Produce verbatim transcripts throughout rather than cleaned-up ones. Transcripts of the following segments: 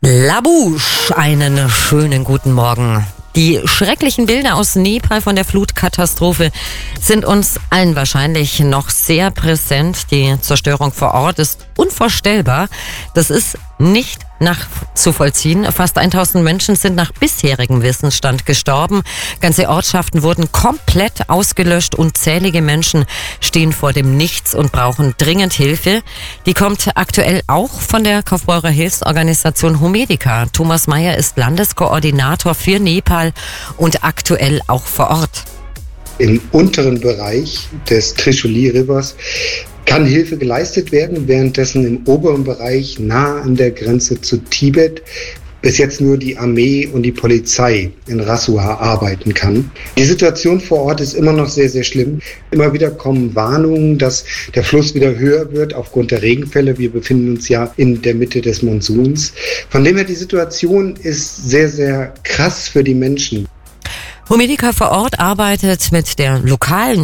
La Bouche, einen schönen guten Morgen. Die schrecklichen Bilder aus Nepal von der Flutkatastrophe sind uns allen wahrscheinlich noch sehr präsent. Die Zerstörung vor Ort ist unvorstellbar. Das ist nicht nachzuvollziehen. Fast tausend Menschen sind nach bisherigem Wissensstand gestorben. Ganze Ortschaften wurden komplett ausgelöscht. Unzählige Menschen stehen vor dem Nichts und brauchen dringend Hilfe. Die kommt aktuell auch von der Kaufbeurer Hilfsorganisation Homedica. Thomas Meyer ist Landeskoordinator für Nepal und aktuell auch vor Ort. Im unteren Bereich des Trishuli Rivers kann Hilfe geleistet werden, währenddessen im oberen Bereich nah an der Grenze zu Tibet bis jetzt nur die Armee und die Polizei in Rasua arbeiten kann. Die Situation vor Ort ist immer noch sehr, sehr schlimm. Immer wieder kommen Warnungen, dass der Fluss wieder höher wird aufgrund der Regenfälle. Wir befinden uns ja in der Mitte des Monsuns. Von dem her, die Situation ist sehr, sehr krass für die Menschen. Homedica vor Ort arbeitet mit der lokalen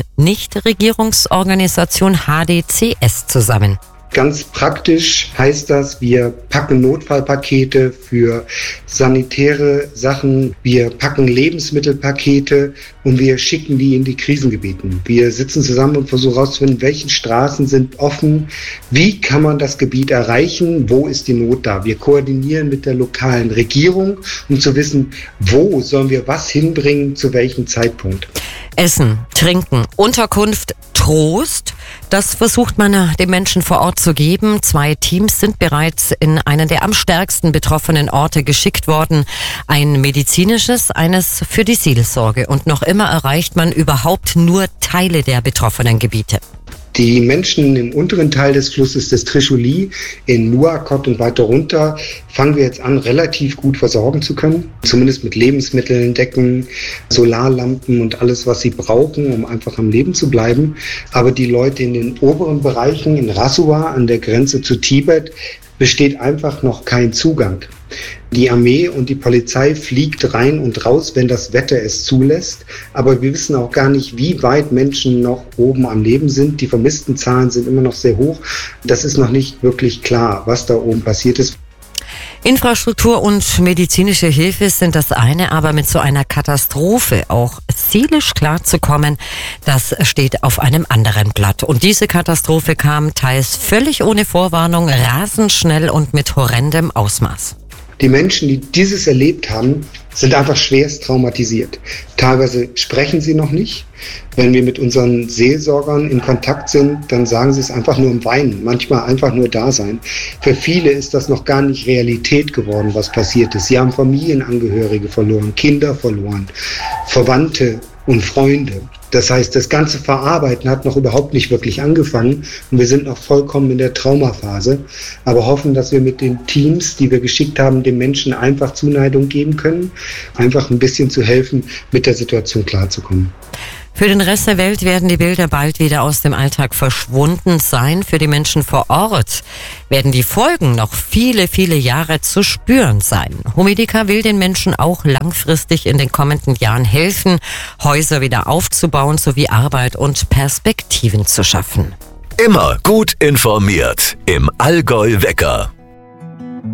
Nichtregierungsorganisation H D C S zusammen. Ganz praktisch heißt das, wir packen Notfallpakete für sanitäre Sachen, wir packen Lebensmittelpakete und wir schicken die in die Krisengebiete. Wir sitzen zusammen und versuchen herauszufinden, welche Straßen sind offen, wie kann man das Gebiet erreichen, wo ist die Not da. Wir koordinieren mit der lokalen Regierung, um zu wissen, wo sollen wir was hinbringen, zu welchem Zeitpunkt. Essen, Trinken, Unterkunft, Trost, das versucht man den Menschen vor Ort zu geben. Zwei Teams sind bereits in einen der am stärksten betroffenen Orte geschickt worden. Ein medizinisches, eines für die Seelsorge. Und noch immer erreicht man überhaupt nur Teile der betroffenen Gebiete. Die Menschen im unteren Teil des Flusses des Trishuli, in Nuwakot und weiter runter, fangen wir jetzt an, relativ gut versorgen zu können. Zumindest mit Lebensmitteln, Decken, Solarlampen und alles, was sie brauchen, um einfach am Leben zu bleiben. Aber die Leute in den oberen Bereichen, in Rasua, an der Grenze zu Tibet, besteht einfach noch kein Zugang. Die Armee und die Polizei fliegt rein und raus, wenn das Wetter es zulässt. Aber wir wissen auch gar nicht, wie weit Menschen noch oben am Leben sind. Die vermissten Zahlen sind immer noch sehr hoch. Das ist noch nicht wirklich klar, was da oben passiert ist. Infrastruktur und medizinische Hilfe sind das eine, aber mit so einer Katastrophe auch seelisch klarzukommen, das steht auf einem anderen Blatt. Und diese Katastrophe kam teils völlig ohne Vorwarnung, rasend schnell und mit horrendem Ausmaß. Die Menschen, die dieses erlebt haben, sind einfach schwerst traumatisiert. Teilweise sprechen sie noch nicht. Wenn wir mit unseren Seelsorgern in Kontakt sind, dann sagen sie es einfach nur im Weinen, manchmal einfach nur da sein. Für viele ist das noch gar nicht Realität geworden, was passiert ist. Sie haben Familienangehörige verloren, Kinder verloren, Verwandte und Freunde. Das heißt, das ganze Verarbeiten hat noch überhaupt nicht wirklich angefangen und wir sind noch vollkommen in der Traumaphase, aber hoffen, dass wir mit den Teams, die wir geschickt haben, den Menschen einfach Zuneigung geben können, einfach ein bisschen zu helfen, mit der Situation klarzukommen. Für den Rest der Welt werden die Bilder bald wieder aus dem Alltag verschwunden sein. Für die Menschen vor Ort werden die Folgen noch viele, viele Jahre zu spüren sein. Homedica will den Menschen auch langfristig in den kommenden Jahren helfen, Häuser wieder aufzubauen sowie Arbeit und Perspektiven zu schaffen. Immer gut informiert im Allgäu Wecker.